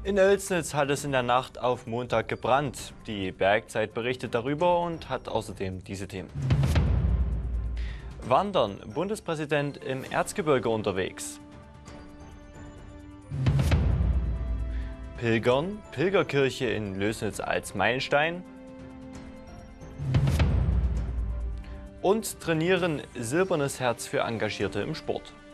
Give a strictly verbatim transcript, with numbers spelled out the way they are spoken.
In Oelsnitz hat es in der Nacht auf Montag gebrannt. Die Bergzeit berichtet darüber und hat außerdem diese Themen. Wandern, Bundespräsident im Erzgebirge unterwegs. Pilgern, Pilgerkirche in Lößnitz als Meilenstein. Und trainieren, silbernes Herz für Engagierte im Sport.